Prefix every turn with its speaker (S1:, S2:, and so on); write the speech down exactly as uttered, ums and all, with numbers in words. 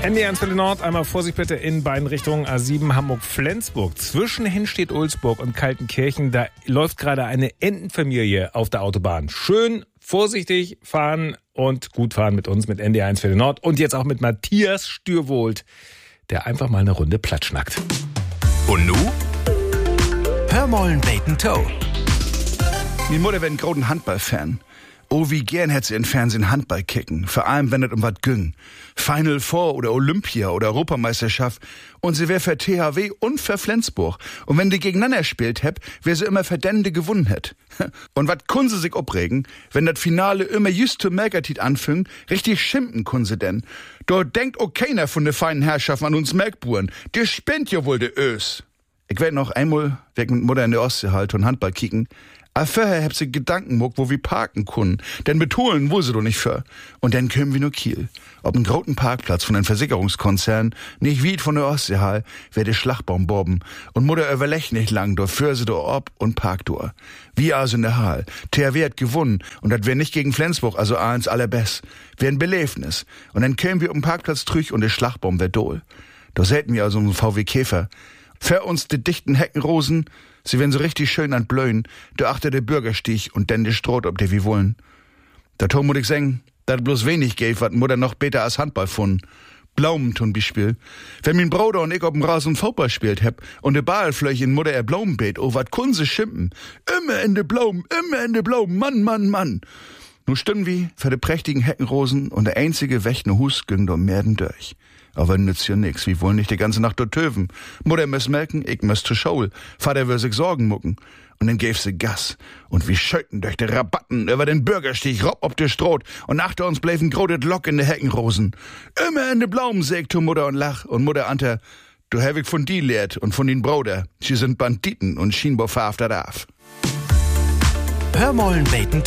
S1: N D eins Welle Nord, einmal Vorsicht bitte in beiden Richtungen, A sieben Hamburg-Flensburg. Zwischen Hinstedt-Ulzburg und Kaltenkirchen, da läuft gerade eine Entenfamilie auf der Autobahn. Schön vorsichtig fahren und gut fahren mit uns, mit N D eins Welle Nord und jetzt auch mit Matthias Stürwold, der einfach mal eine Runde platt schnackt.
S2: Und nu? Hör mollen Bacon Toe.
S3: Mi Mutter wär ein großen Handballfan. Oh, wie gern hätt sie in Fernsehen Handball kicken. Vor allem, wenn es um wat ging. Final Four oder Olympia oder Europameisterschaft. Und sie wär für T H W und für Flensburg. Und wenn die gegeneinander spielt hätt, wär sie immer für Dende gewonnen hätt. Und wat kun sie sich opregen, wenn das Finale immer just zu Merkertit anfing, richtig schimpfen kun sie denn. Dort denkt auch keiner von de feinen Herrschaften an uns Merkburen. Der spinnt ja wohl de Ös. Ich werd noch einmal weg mit Mutter in der Ostsee halt und Handball kicken. Aber vorher hab sie Gedanken muck, wo wir parken können. Denn betonen wo sie doch nicht für. Und dann können wir nur Kiel. Ob ein großen Parkplatz von einem Versicherungskonzern, nicht wie von der Ostseehall, wär der Schlagbaum boben. Und Mutter überlegt nicht lang, dort für sie doch ob und parkt dort. Wir also in der Hall. T H W hat gewonnen. Und das wär nicht gegen Flensburg, also eins allerbest. Wär ein Belebnis. Und dann kämen wir um den Parkplatz trüch und der Schlagbaum wär dohl. Da säten wir also einen V W Käfer. Für uns die dichten Heckenrosen, sie werden so richtig schön an Blöen, der achter der Bürgerstieg und denn der Stroht, ob der wie wollen. Da tun muss ich sagen, dat bloß wenig gäf, wat Mutter noch besser als Handball fun. Blaumen tun Beispiel. Wenn mein Bruder und ich auf dem Rasen Fußball spielt heb und de Ball flöch in Mutter er Blumenbeet, oh wat kun se schimpen. Immer in de Blumen, immer in de Blumen, Mann, Mann, Mann. Nu stünden wie für de prächtigen Heckenrosen und der einzige wächne Hus ging do Merden durch. Aber nützt ja nix, wir wollen nicht die ganze Nacht dort töven. Mutter muss melken, ich muss zur Schule. Vater will sich Sorgen mucken. Und dann gäf sie Gas. Und wir schöten durch die Rabatten über den Bürgerstieg, rob ob der Stroht. Und nach uns bleiben grodet Lock in de Heckenrosen. Immer in de Blaumen, sägt tu Mutter und lach. Und Mutter ante, du hab ich von die lehrt und von den Bruder. Sie sind Banditen und Schienbau verhaftet auf.
S2: Hör mollen Bacon Toe.